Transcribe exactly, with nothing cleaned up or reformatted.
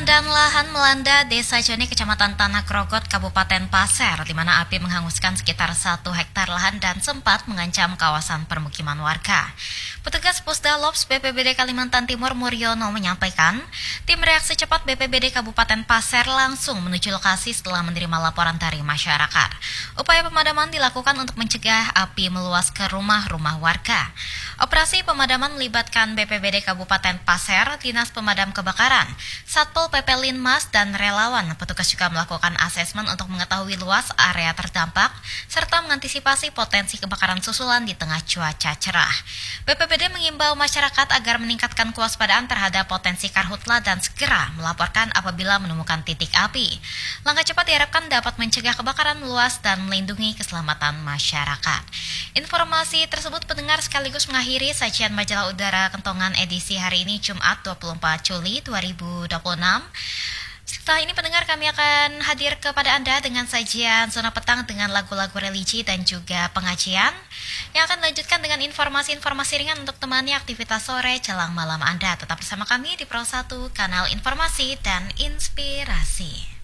dan lahan melanda Desa Joni, Kecamatan Tanah Grogot, Kabupaten Pasir, di mana api menghanguskan sekitar satu hektar lahan dan sempat mengancam kawasan permukiman warga. Petugas Pusdalops B P B D Kalimantan Timur Muryono menyampaikan, tim reaksi cepat B P B D Kabupaten Pasir langsung menuju lokasi setelah menerima laporan dari masyarakat. Upaya pemadaman dilakukan untuk mencegah api meluas ke rumah-rumah warga. Operasi pemadaman melibatkan B P B D Kabupaten Pasir, Dinas Pemadam Kebakaran, Satpol P P Linmas, dan relawan. Petugas juga melakukan asesmen untuk mengetahui luas area terdampak, serta mengantisipasi potensi kebakaran susulan di tengah cuaca cerah. B P B D mengimbau masyarakat agar meningkatkan kewaspadaan terhadap potensi karhutla dan segera melaporkan apabila menemukan titik api. Langkah cepat diharapkan dapat mencegah kebakaran meluas dan melindungi keselamatan masyarakat. Informasi tersebut pendengar sekaligus mengakhiri sajian Majalah Udara Kentongan edisi hari ini Jumat dua puluh empat Juli dua ribu dua puluh enam. Setelah ini pendengar, kami akan hadir kepada Anda dengan sajian Zona Petang dengan lagu-lagu religi dan juga pengajian yang akan dilanjutkan dengan informasi-informasi ringan untuk temani aktivitas sore jelang malam Anda. Tetap bersama kami di Pro satu, kanal informasi dan inspirasi.